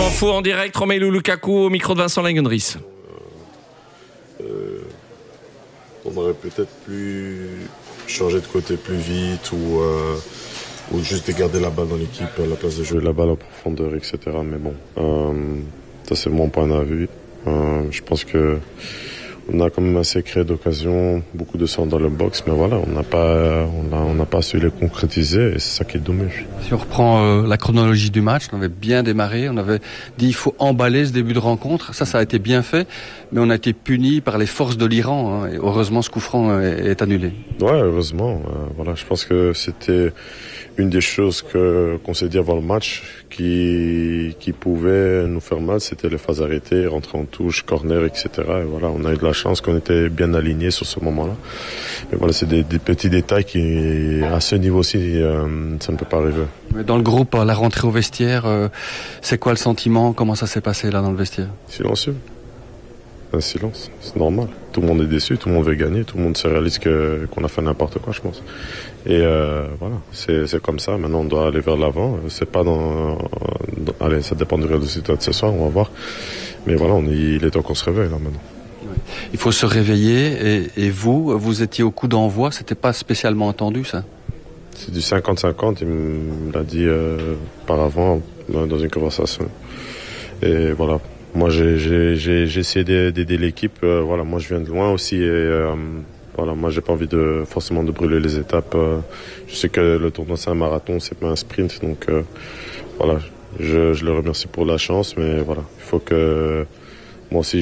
Info en direct, Romelu Lukaku au micro de Vincent Lagendries. On aurait peut-être plus changé de côté plus vite ou juste de garder la balle dans l'équipe à la place de jouer la balle en profondeur, etc. Mais bon, ça c'est mon point de vue. Je pense que on a quand même assez créé d'occasions, beaucoup de centres dans le box, mais voilà, on n'a pas su les concrétiser et c'est ça qui est dommage. Si on reprend la chronologie du match, on avait bien démarré, on avait dit il faut emballer ce début de rencontre, ça a été bien fait, mais on a été puni par les forces de l'Iran, et heureusement ce coup franc est annulé. Ouais, heureusement. Voilà, je pense que c'était une des choses qu'on s'est dit avant le match qui pouvait nous faire mal, c'était les phases arrêtées, rentrer en touche, corner, etc. Et voilà, on a eu de la chance qu'on était bien alignés sur ce moment-là. Mais voilà, c'est des petits détails qui, à ce niveau-ci, ça ne peut pas arriver. Dans le groupe, à la rentrée au vestiaire, c'est quoi le sentiment? Comment ça s'est passé là dans le vestiaire? Silencieux. Un silence, c'est normal. Tout le monde est déçu, tout le monde veut gagner, tout le monde se réalise qu'on a fait n'importe quoi, je pense. Et voilà, c'est comme ça. Maintenant, on doit aller vers l'avant. C'est pas allez, ça dépend du résultat de ce soir, on va voir. Mais voilà, il est temps qu'on se réveille là maintenant. Il faut se réveiller. Et vous étiez au coup d'envoi. C'était pas spécialement attendu, ça? C'est du 50-50. Il me l'a dit auparavant dans une conversation. Et voilà. Moi, j'ai essayé d'aider l'équipe. Voilà, moi, je viens de loin aussi. Et voilà, moi, j'ai pas envie forcément de brûler les étapes. Je sais que le tournoi, c'est un marathon, c'est pas un sprint. Donc, voilà, je le remercie pour la chance. Mais voilà, il faut que moi aussi,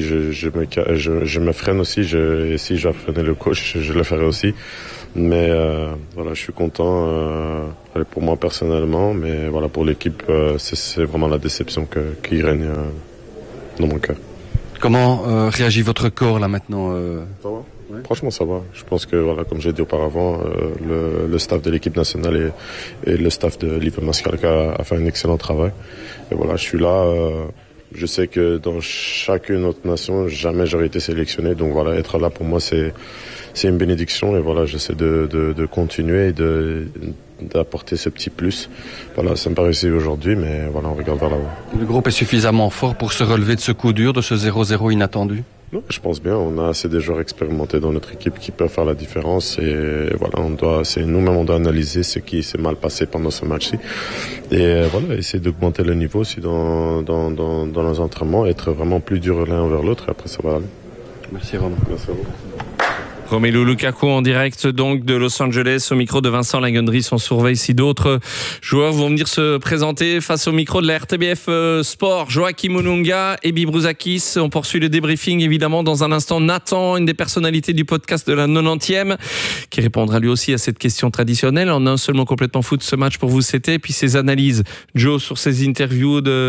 je me freine aussi. Et si je dois freiner le coach, je le ferai aussi. Mais voilà, je suis content pour moi personnellement. Mais voilà, pour l'équipe, c'est vraiment la déception qui règne dans mon cœur. Comment réagit votre corps là maintenant Ça va. Ouais. Franchement, ça va. Je pense que voilà, comme j'ai dit auparavant, le staff de l'équipe nationale et le staff de l'IFE Mascalca a fait un excellent travail. Et voilà, je suis là. Je sais que dans chacune autre nation, jamais j'aurais été sélectionné. Donc voilà, être là pour moi, c'est une bénédiction. Et voilà, j'essaie de continuer et d'apporter ce petit plus. Voilà, ça me paraît réussi aujourd'hui, mais voilà, on regarde vers là-haut. Le groupe est suffisamment fort pour se relever de ce coup dur, de ce 0-0 inattendu? Non, je pense bien. On a assez de joueurs expérimentés dans notre équipe qui peuvent faire la différence. Et voilà, nous-mêmes, on doit analyser ce qui s'est mal passé pendant ce match-ci. Et voilà, essayer d'augmenter le niveau aussi dans nos entraînements, être vraiment plus dur l'un envers l'autre. Et après, ça va aller. Merci, Romain. Merci à vous. Romelu Lukaku en direct donc de Los Angeles au micro de Vincent Lagendries. On surveille si d'autres joueurs vont venir se présenter face au micro de la RTBF Sport. Joachim Onunga et Bibrouzakis. On poursuit le débriefing évidemment dans un instant. Nathan, une des personnalités du podcast de la 90e, qui répondra lui aussi à cette question traditionnelle. En un seul mot complètement foot, ce match pour vous c'était. Et puis ses analyses, Joe, sur ses interviews de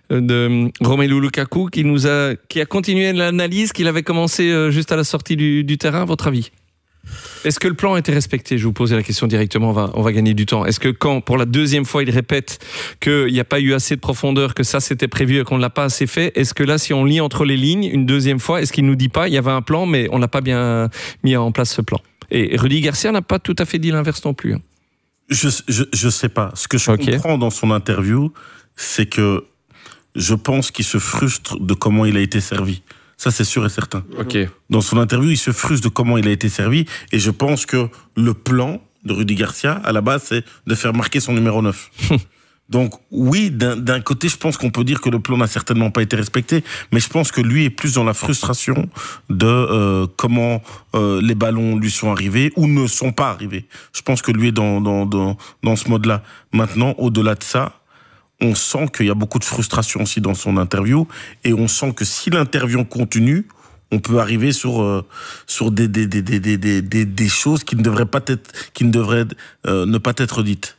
Romelu Lukaku qui a continué l'analyse qu'il avait commencé juste à la sortie du terrain. Votre avis? Est-ce que le plan a été respecté? Je vous posais la question directement, on va gagner du temps. Est-ce que quand, pour la deuxième fois, il répète qu'il n'y a pas eu assez de profondeur, que ça c'était prévu et qu'on ne l'a pas assez fait, est-ce que là, si on lit entre les lignes, une deuxième fois, est-ce qu'il ne nous dit pas il y avait un plan, mais on n'a pas bien mis en place ce plan? Et Rudy Garcia n'a pas tout à fait dit l'inverse non plus. Je sais pas. Ce que je comprends dans son interview, c'est que je pense qu'il se frustre de comment il a été servi. Ça, c'est sûr et certain. Okay. Dans son interview, il se frustre de comment il a été servi. Et je pense que le plan de Rudy Garcia, à la base, c'est de faire marquer son numéro 9. Donc, oui, d'un côté, je pense qu'on peut dire que le plan n'a certainement pas été respecté. Mais je pense que lui est plus dans la frustration de comment les ballons lui sont arrivés ou ne sont pas arrivés. Je pense que lui est dans ce mode-là. Maintenant, au-delà de ça, on sent qu'il y a beaucoup de frustration aussi dans son interview et on sent que si l'interview continue, on peut arriver sur des choses qui ne devraient ne pas être dites.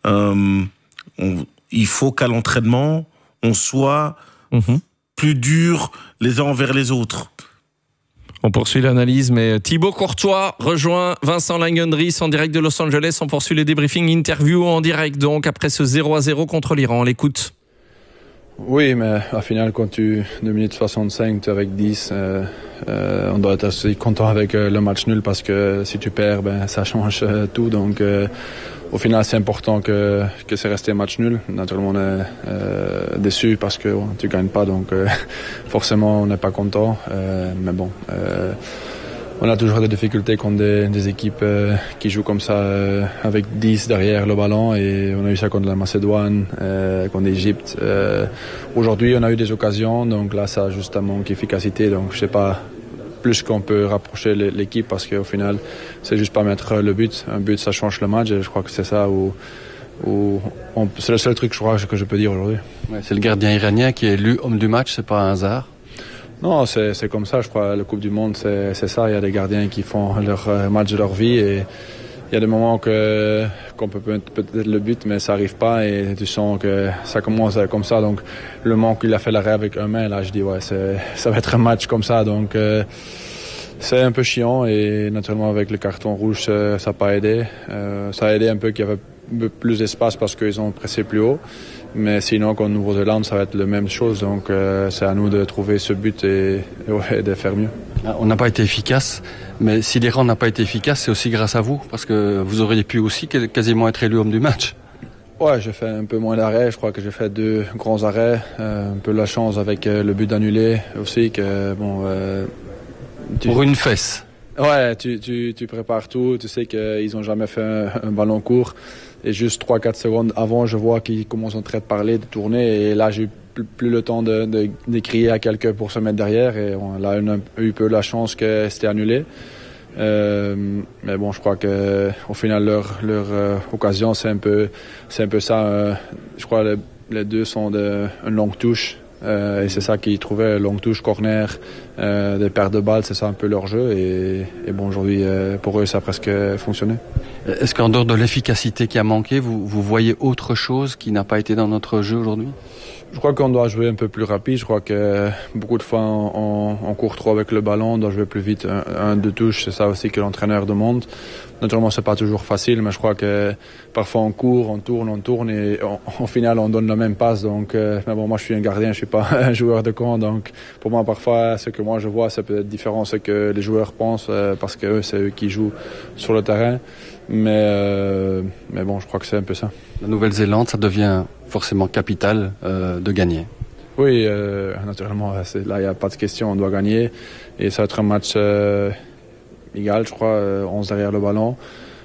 Il faut qu'à l'entraînement, on soit plus dur les uns envers les autres. On poursuit l'analyse, mais Thibaut Courtois rejoint Vincent Lagendries en direct de Los Angeles. On poursuit le débriefing interview en direct, donc après ce 0-0 contre l'Iran. On l'écoute. Oui, mais au final, quand 2 minutes 65, tu es avec 10, on doit être aussi content avec le match nul parce que si tu perds, ça change tout. Donc au final, c'est important que c'est resté match nul. Naturellement, on est déçu parce que tu gagnes pas, donc forcément, on n'est pas content. Mais bon, on a toujours des difficultés contre des équipes qui jouent comme ça avec 10 derrière le ballon, et on a eu ça contre la Macédoine, contre l'Égypte. Aujourd'hui, on a eu des occasions, donc là, ça a juste un manque d'efficacité. Donc je sais pas plus qu'on peut rapprocher l'équipe, parce qu'au final, c'est juste pas mettre le but. Un but, ça change le match, et je crois que c'est ça c'est le seul truc, je crois, que je peux dire aujourd'hui. Ouais, c'est le gardien iranien qui est élu homme du match, c'est pas un hasard. Non, c'est comme ça, je crois. La Coupe du Monde, c'est ça. Il y a des gardiens qui font leur match de leur vie, et il y a des moments qu'on peut peut-être le but, mais ça arrive pas, et tu sens que ça commence comme ça. Donc le moment qu'il a fait l'arrêt avec un main, là, je dis ça va être un match comme ça. Donc c'est un peu chiant, et naturellement avec le carton rouge, ça n'a pas aidé. Ça a aidé un peu qu'il y avait un peu plus d'espace parce qu'ils ont pressé plus haut. Mais sinon, contre Nouvelle-Zélande, ça va être la même chose. Donc, c'est à nous de trouver ce but et de faire mieux. On n'a pas été efficace, mais si l'Iran n'a pas été efficace, c'est aussi grâce à vous, parce que vous auriez pu aussi quasiment être élu homme du match. Ouais, j'ai fait un peu moins d'arrêts. Je crois que j'ai fait 2 grands arrêts. Un peu la chance avec le but annulé aussi. Pour une fesse. Ouais, tu prépares tout. Tu sais qu'ils n'ont jamais fait un ballon court. Et juste 3-4 secondes avant, je vois qu'ils commencent en train de parler, de tourner. Et là, j'ai eu plus le temps de crier à quelqu'un pour se mettre derrière. Et là, on a eu peu la chance que c'était annulé. Mais bon, je crois que au final, leur occasion, c'est un peu ça. Je crois que les deux sont une longue touche. Et c'est ça qu'ils trouvaient, longue touche, corner, des pertes de balles, c'est ça un peu leur jeu. Et bon, aujourd'hui, pour eux, ça a presque fonctionné. Est-ce qu'en dehors de l'efficacité qui a manqué, vous voyez autre chose qui n'a pas été dans notre jeu aujourd'hui ? Je crois qu'on doit jouer un peu plus rapide. Je crois que beaucoup de fois, on court trop avec le ballon, on doit jouer plus vite. 1-2 touches, c'est ça aussi que l'entraîneur demande. Naturellement, c'est pas toujours facile, mais je crois que parfois on court, on tourne, et au final, on donne la même passe. Donc, mais bon, moi, je suis un gardien, je suis pas un joueur de camp. Donc, pour moi, parfois, ce que moi je vois, c'est peut-être différent de ce que les joueurs pensent, parce que c'est eux qui jouent sur le terrain. Mais bon, je crois que c'est un peu ça. La Nouvelle-Zélande, ça devient forcément capital de gagner. Oui, naturellement, là, il n'y a pas de question, on doit gagner. Et ça va être un match égal, je crois, 11 derrière le ballon.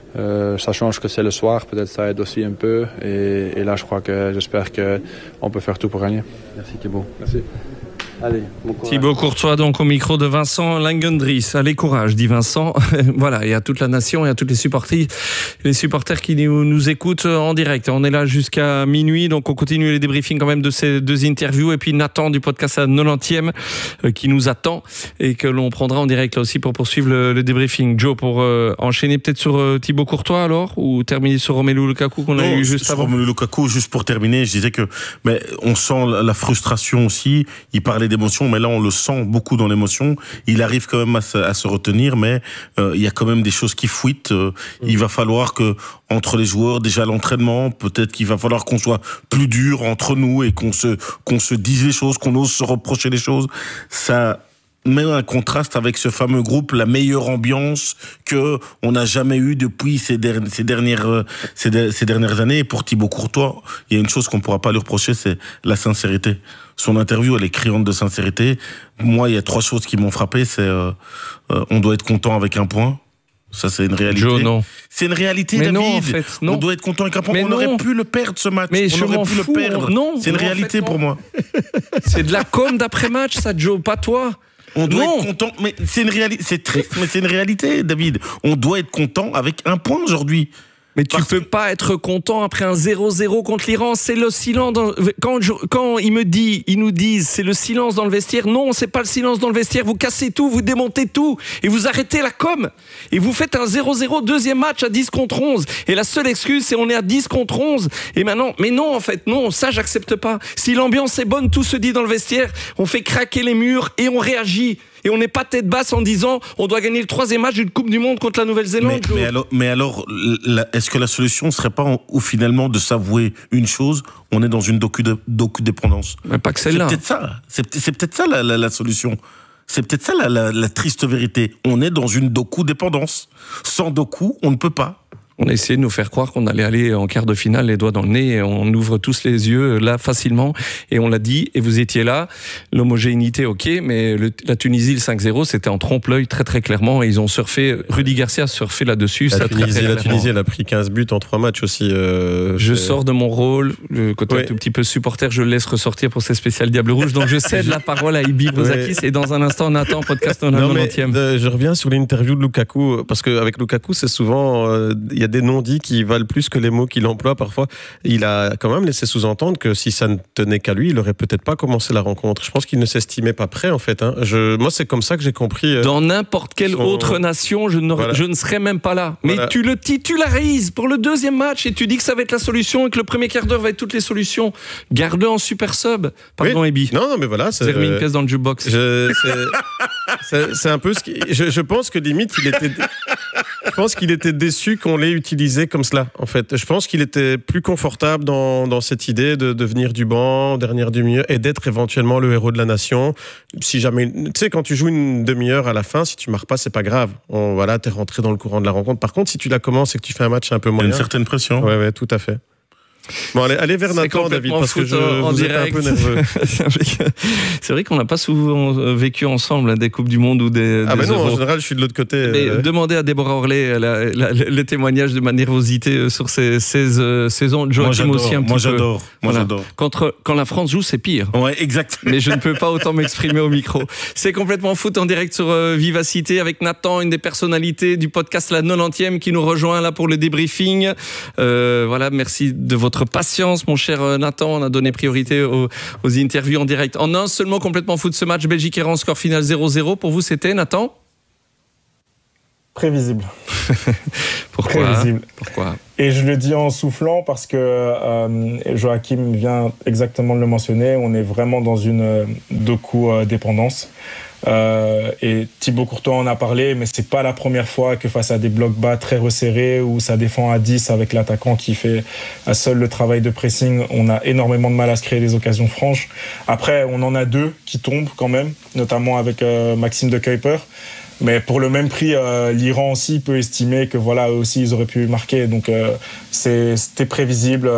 Ça change que c'est le soir, peut-être ça aide aussi un peu. Et là, j'espère qu'on peut faire tout pour gagner. Merci Thibaut. Merci. Allez, bon courage. Thibaut Courtois, donc au micro de Vincent Langendries. Allez, courage, dit Vincent. Voilà, et à toute la nation et à tous les supporters qui nous écoutent en direct. On est là jusqu'à minuit, donc on continue les débriefings quand même de ces 2 interviews. Et puis Nathan du podcast à 90e qui nous attend et que l'on prendra en direct là aussi pour poursuivre le débriefing. Joe, pour enchaîner peut-être sur Thibaut Courtois alors, ou terminer sur Romelu Lukaku qu'on a eu juste avant. Romelu Lukaku, juste pour terminer, je disais que on sent la frustration aussi. Il parlait d'émotion, mais là on le sent beaucoup dans l'émotion. Il arrive quand même à se retenir, mais il y a quand même des choses qui fuitent. Il va falloir que entre les joueurs, déjà l'entraînement, peut-être qu'il va falloir qu'on soit plus dur entre nous et qu'on se dise les choses, qu'on ose se reprocher les choses. Ça met un contraste avec ce fameux groupe, la meilleure ambiance que on n'a jamais eu depuis ces dernières années. Et pour Thibaut Courtois, il y a une chose qu'on pourra pas lui reprocher, c'est la sincérité. Son interview, elle est criante de sincérité. Moi, il y a 3 choses qui m'ont frappé. C'est on doit être content avec un point. Ça, c'est une réalité. Joe, non. C'est une réalité, mais David. Non, en fait, non. On doit être content avec un point. Mais on aurait pu le perdre, ce match. Mais on aurait pu le perdre. Non, c'est une réalité pour moi. C'est de la com d'après-match, ça, Joe, pas toi. On doit être content. Mais c'est une réalité. C'est triste, mais c'est une réalité, David. On doit être content avec un point aujourd'hui. Mais tu peux pas être content après un 0-0 contre l'Iran. C'est le silence. Quand ils nous disent c'est le silence dans le vestiaire. Non, c'est pas le silence dans le vestiaire. Vous cassez tout, vous démontez tout. Et vous arrêtez la com. Et vous faites un 0-0 deuxième match à 10 contre 11. Et la seule excuse, c'est on est à 10 contre 11. Et maintenant, mais non, en fait, non, ça, j'accepte pas. Si l'ambiance est bonne, tout se dit dans le vestiaire. On fait craquer les murs et on réagit. Et on n'est pas tête basse en disant on doit gagner le 3e match d'une Coupe du Monde contre la Nouvelle-Zélande. Mais alors, est-ce que la solution serait pas ou finalement de s'avouer une chose, on est dans une docu-dépendance. Mais pas que celle-là. C'est peut-être ça la solution. C'est peut-être ça la triste vérité. On est dans une Doku-dépendance. Sans Doku, on ne peut pas. On a essayé de nous faire croire qu'on allait aller en quart de finale les doigts dans le nez, et on ouvre tous les yeux là facilement, et on l'a dit, et vous étiez là, l'homogénéité ok, mais la Tunisie, le 5-0, c'était en trompe-l'œil très très clairement, et ils ont surfé, Rudy Garcia a surfé là-dessus. La Tunisie, elle a pris 15 buts en 3 matchs aussi. Je sors de mon rôle, le côté un tout petit peu supporter, je le laisse ressortir pour ses spéciales Diable Rouge, donc je cède la parole à Ibi Brozakis, et dans un instant Nathan, podcast 90e. Je reviens sur l'interview de Lukaku, parce qu'avec Lukaku, c'est souvent, il y a des non-dits qui valent plus que les mots qu'il emploie parfois. Il a quand même laissé sous-entendre que si ça ne tenait qu'à lui, il aurait peut-être pas commencé la rencontre. Je pense qu'il ne s'estimait pas prêt, en fait. Moi, c'est comme ça que j'ai compris. Dans n'importe quelle autre nation, je ne serais même pas là. Mais tu le titularises pour le deuxième match et tu dis que ça va être la solution et que le premier quart d'heure va être toutes les solutions. Garde-le en super sub. Pardon, Ebi. Non, mais voilà. J'ai remis une pièce dans le jukebox. C'est un peu ce qui... Je pense que limite, je pense qu'il était déçu qu'on l'ait utilisé comme cela, en fait. Je pense qu'il était plus confortable dans cette idée de venir du banc, dernière demi-heure, et d'être éventuellement le héros de la nation. Si jamais... Tu sais, quand tu joues une demi-heure à la fin, si tu marques pas, c'est pas grave. T'es rentré dans le courant de la rencontre. Par contre, si tu la commences et que tu fais un match un peu moyen... Il y a une certaine pression. Ouais, tout à fait. Bon, allez vers Nathan, David, parce que vous êtes un peu nerveux. C'est vrai qu'on n'a pas souvent vécu ensemble des Coupes du Monde ou des non, Euros. en général, je suis de l'autre côté. Mais demandez à Déborah Orlé le témoignage de ma nervosité sur ces 16 saisons. Joachim aussi un petit peu. Moi, j'adore. Quand la France joue, c'est pire. Ouais, exact. Mais je ne peux pas autant m'exprimer au micro. C'est complètement foot en direct sur Vivacité avec Nathan, une des personnalités du podcast La 90e qui nous rejoint là pour le débriefing. Merci de votre patience, mon cher Nathan. On a donné priorité aux interviews en direct. En un seul mot, complètement foot ce match, Belgique-Iran, score final 0-0. Pour vous, c'était, Nathan ? Prévisible. Pourquoi ? Pourquoi ? Et je le dis en soufflant parce que Joachim vient exactement de le mentionner. On est vraiment dans une Doku-dépendance. Et Thibaut Courtois en a parlé, mais c'est pas la première fois que face à des blocs bas très resserrés où ça défend à 10 avec l'attaquant qui fait à seul le travail de pressing, on a énormément de mal à se créer des occasions franches. Après, on en a 2 qui tombent quand même, notamment avec Maxime de Kuiper. Mais pour le même prix, l'Iran aussi peut estimer que eux aussi ils auraient pu marquer. Donc c'était prévisible.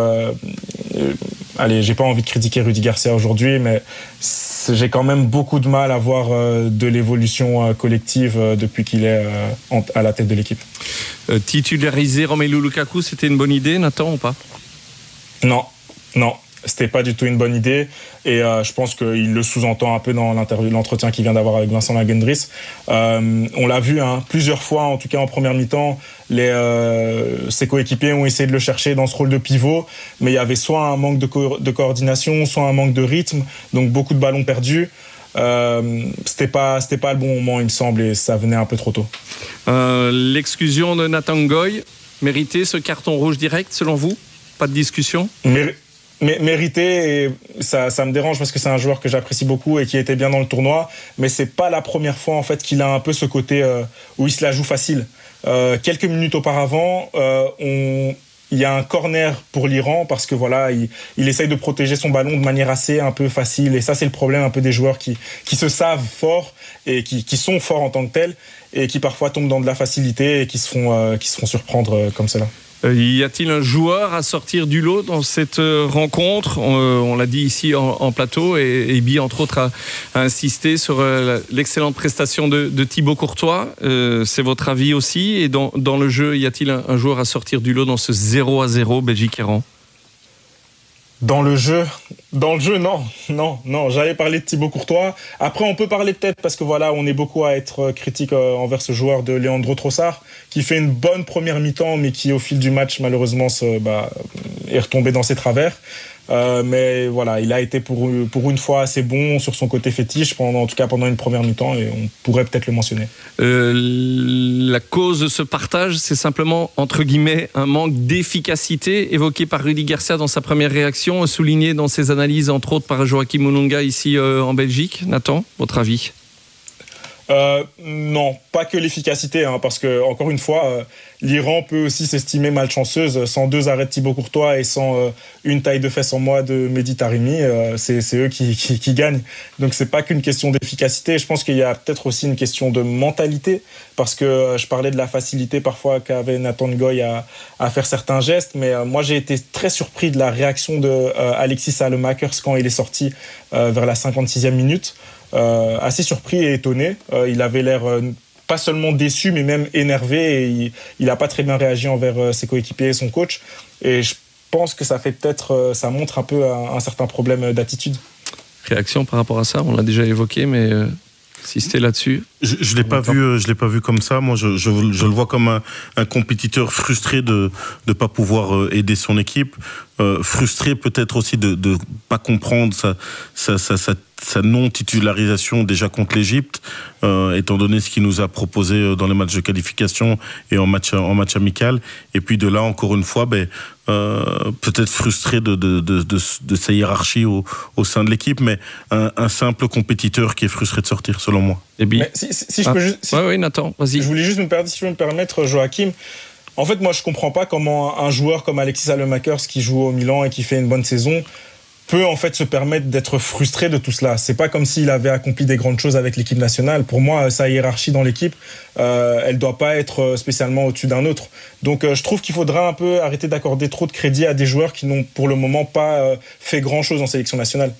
J'ai pas envie de critiquer Rudy Garcia aujourd'hui, mais j'ai quand même beaucoup de mal à voir de l'évolution collective depuis qu'il est à la tête de l'équipe. Titulariser Romelu Lukaku, c'était une bonne idée, Nathan, ou pas ? Non. C'était pas du tout une bonne idée et je pense qu'il le sous-entend un peu dans l'entretien qu'il vient d'avoir avec Vincent Lagendries. On l'a vu plusieurs fois, en tout cas en première mi-temps, ses coéquipiers ont essayé de le chercher dans ce rôle de pivot, mais il y avait soit un manque de coordination, soit un manque de rythme, donc beaucoup de ballons perdus. C'était pas le bon moment, il me semble, et ça venait un peu trop tôt. L'exclusion de Nathan Ngoy, mérité ce carton rouge direct selon vous ? Pas de discussion ? Mérité, et ça me dérange parce que c'est un joueur que j'apprécie beaucoup et qui était bien dans le tournoi, mais c'est pas la première fois en fait qu'il a un peu ce côté où il se la joue facile. Quelques minutes auparavant, il y a un corner pour l'Iran parce que il essaye de protéger son ballon de manière assez un peu facile, et ça c'est le problème un peu des joueurs qui se savent forts et qui sont forts en tant que tels et qui parfois tombent dans de la facilité et qui se font surprendre comme cela. Y a-t-il un joueur à sortir du lot dans cette rencontre ? On l'a dit ici en plateau, et Ebi, entre autres, a insisté sur l'excellente prestation de Thibaut Courtois. C'est votre avis aussi ? Et dans le jeu, y a-t-il un joueur à sortir du lot dans ce 0-0 Belgique-Iran ? Dans le jeu, non. J'allais parler de Thibaut Courtois. Après, on peut parler peut-être parce que on est beaucoup à être critique envers ce joueur de Leandro Trossard, qui fait une bonne première mi-temps, mais qui au fil du match malheureusement est retombé dans ses travers. Mais il a été pour une fois assez bon sur son côté fétiche, en tout cas pendant une première mi-temps, et on pourrait peut-être le mentionner. La cause de ce partage, c'est simplement, entre guillemets, un manque d'efficacité évoqué par Rudy Garcia dans sa première réaction, souligné dans ses analyses, entre autres par Joachim Monunga ici en Belgique. Nathan, votre avis ? Non, pas que l'efficacité, parce que encore une fois, l'Iran peut aussi s'estimer malchanceuse. Sans 2 arrêts de Thibaut Courtois et sans une taille de fesse en moins de Mehdi Taremi, c'est eux qui gagnent. Donc c'est pas qu'une question d'efficacité. Je pense qu'il y a peut-être aussi une question de mentalité, parce que je parlais de la facilité parfois qu'avait Nathan Ngoy à faire certains gestes, mais moi j'ai été très surpris de la réaction de Alexis Saelemaekers quand il est sorti vers la 56e minute. Assez surpris et étonné. Il avait l'air pas seulement déçu, mais même énervé, et il n'a pas très bien réagi envers ses coéquipiers et son coach. Et je pense que ça montre un peu un certain problème d'attitude. Réaction par rapport à ça, on l'a déjà évoqué, mais si c'était là-dessus. Je l'ai pas vu comme ça. Moi, je le vois comme un compétiteur frustré de pas pouvoir aider son équipe, frustré peut-être aussi de pas comprendre sa non-titularisation déjà contre l'Égypte, étant donné ce qu'il nous a proposé dans les matchs de qualification et en match amical. Et puis de là, encore une fois, peut-être frustré de sa hiérarchie au sein de l'équipe, mais un simple compétiteur qui est frustré de sortir, selon moi. Mais si je peux juste... Oui, Nathan, vas-y. Je voulais juste me permettre, Joachim. En fait, moi, je comprends pas comment un joueur comme Alexis Saelemaekers, qui joue au Milan et qui fait une bonne saison, peut en fait se permettre d'être frustré de tout cela. C'est pas comme s'il avait accompli des grandes choses avec l'équipe nationale. Pour moi, sa hiérarchie dans l'équipe, elle doit pas être spécialement au-dessus d'un autre. Donc je trouve qu'il faudra un peu arrêter d'accorder trop de crédit à des joueurs qui n'ont pour le moment pas fait grand-chose en sélection nationale.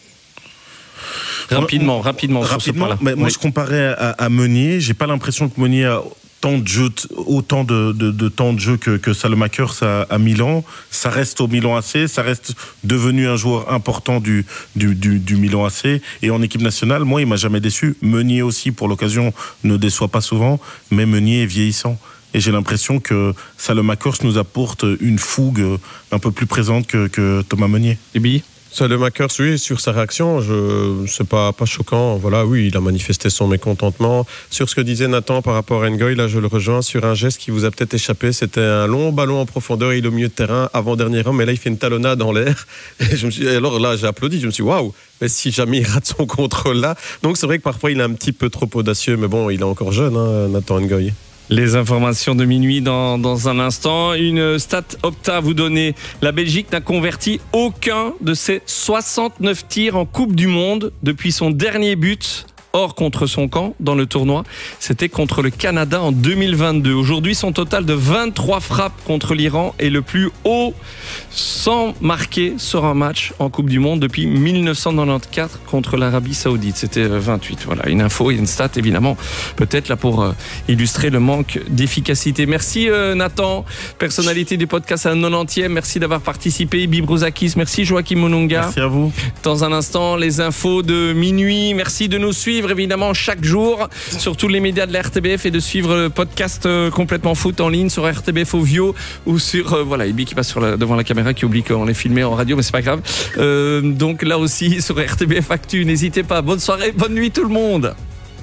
Rapidement. Mais moi, je comparais à Meunier. J'ai pas l'impression que Meunier a autant de temps de jeu que Saelemaekers à Milan. Ça reste au Milan AC, ça reste devenu un joueur important du Milan AC. Et en équipe nationale, moi, il m'a jamais déçu. Meunier aussi, pour l'occasion, ne déçoit pas souvent, mais Meunier est vieillissant. Et j'ai l'impression que Saelemaekers nous apporte une fougue un peu plus présente que Thomas Meunier. Et Billy ? Saelemaekers, oui, sur sa réaction, c'est pas choquant. Voilà, oui, il a manifesté son mécontentement. Sur ce que disait Nathan par rapport à Ngoy, là, je le rejoins sur un geste qui vous a peut-être échappé. C'était un long ballon en profondeur, il est au milieu de terrain, avant-dernier homme, et là, il fait une talonnade en l'air. Et alors là, j'ai applaudi, je me suis dit, waouh, mais si jamais il rate son contrôle là. Donc, c'est vrai que parfois, il est un petit peu trop audacieux, mais bon, il est encore jeune, hein, Nathan Ngoy. Les informations de minuit dans un instant. Une stat Opta à vous donner. La Belgique n'a converti aucun de ses 69 tirs en Coupe du Monde depuis son dernier but. Or, contre son camp dans le tournoi, c'était contre le Canada en 2022. Aujourd'hui, son total de 23 frappes contre l'Iran est le plus haut sans marquer sur un match en Coupe du Monde depuis 1994 contre l'Arabie Saoudite. C'était 28. Voilà, une info et une stat, évidemment, peut-être là pour illustrer le manque d'efficacité. Merci Nathan, personnalité du podcast à 90e. Merci d'avoir participé. Bibrozakis, merci Joachim Monunga. Merci à vous. Dans un instant, les infos de minuit. Merci de nous suivre évidemment chaque jour sur tous les médias de la RTBF et de suivre le podcast complètement foot en ligne sur RTBF Ovio ou sur voilà, Ibi qui passe devant la caméra qui oublie qu'on les filmé en radio, mais c'est pas grave. Donc là aussi sur RTBF Actu, n'hésitez pas. Bonne soirée, bonne nuit tout le monde.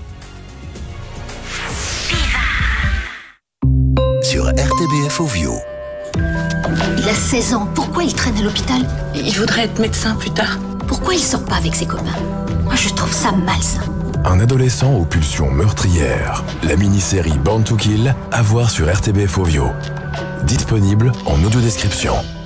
Sur RTBF Ovio. Il a 16 ans, pourquoi il traîne à l'hôpital? Il voudrait être médecin plus tard. Pourquoi il sort pas avec ses copains? Moi je trouve ça malsain. Un adolescent aux pulsions meurtrières. La mini-série Born to Kill, à voir sur RTBF Ovio. Disponible en audio-description.